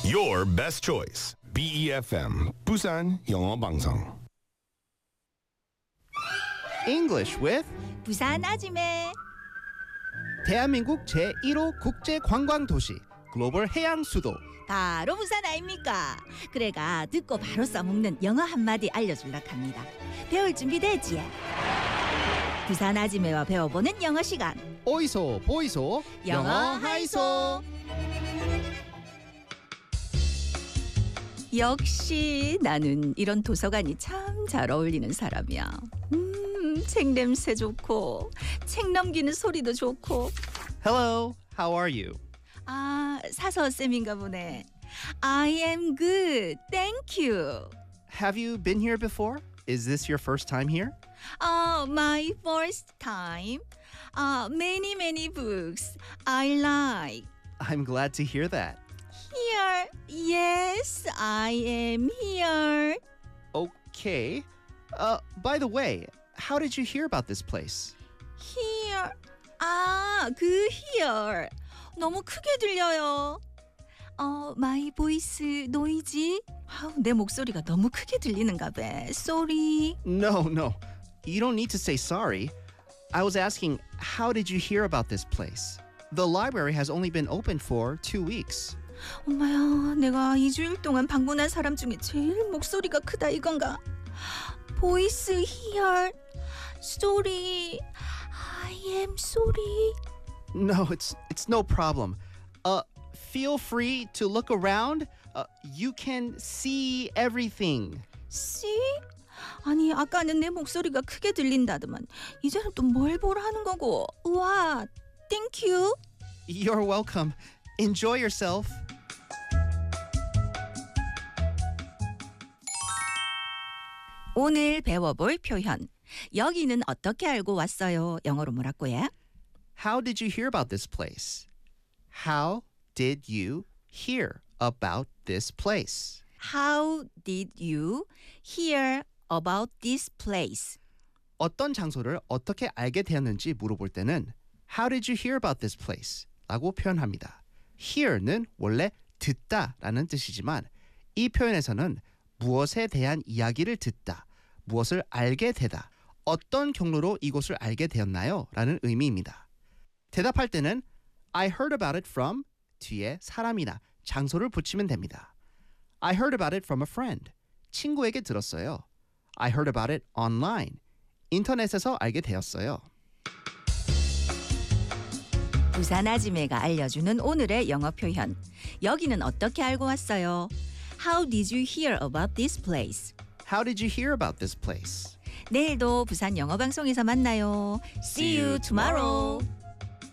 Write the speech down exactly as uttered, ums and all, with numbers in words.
Your best choice. B E F M 부산 영어 방송. English with 부산 아지매. 대한민국 제일 호 국제 관광 도시 글로벌 해양 수도. 바로 부산 아닙니까? 그래가 듣고 바로 써먹는 영어 한마디 알려줄라 합니다. 배울 준비 됐지? 부산 아지매와 배워보는 영어 시간. 오이소 보이소 영어 하이소. 역시 나는 이런 도서관이 참 잘 어울리는 사람이야. 음, 책 냄새 좋고 책 넘기는 소리도 좋고. Hello, how are you? 아, 사서 쌤인가 보네. I am good, thank you. Have you been here before? Is this your first time here? Uh, my first time. Uh, many, many books I like. I'm glad to hear that. Here, yes, I am here. Okay. Uh, by the way, how did you hear about this place? Here. 아, 그 here. 너무 크게 들려요. 어, my voice noisy. 아우, 내 목소리가 너무 크게 들리는가 봐. Sorry. No, no. You don't need to say sorry. I was asking, how did you hear about this place? The library has only been open for two weeks. 엄마야, 내가 이 주일 동안 방문한 사람 중에 제일 목소리가 크다 이건가? Voice here. Sorry. I am sorry. No, it's it's no problem. Uh, feel free to look around. Uh, you can see everything. See? 아니, 아까는 내 목소리가 크게 들린다더만 이제는 또 뭘 보라는 거고. 우와, thank you. You're welcome. Enjoy yourself. 오늘 배워볼 표현. 여기는 어떻게 알고 왔어요? 영어로 뭐라고요? How did you hear about this place? How did you hear about this place? How did you hear about this place? 어떤 장소를 어떻게 알게 되었는지 물어볼 때는 How did you hear about this place? 라고 표현합니다. Hear는 원래 듣다라는 뜻이지만 이 표현에서는 무엇에 대한 이야기를 듣다, 무엇을 알게 되다, 어떤 경로로 이곳을 알게 되었나요? 라는 의미입니다. 대답할 때는 I heard about it from 뒤에 사람이나 장소를 붙이면 됩니다. I heard about it from a friend. 친구에게 들었어요. I heard about it online. 인터넷에서 알게 되었어요. 부산 아지매가 알려주는 오늘의 영어 표현. 여기는 어떻게 알고 왔어요? How did you hear about this place? How did you hear about this place? 내일도 부산 영어 방송에서 만나요. See you tomorrow.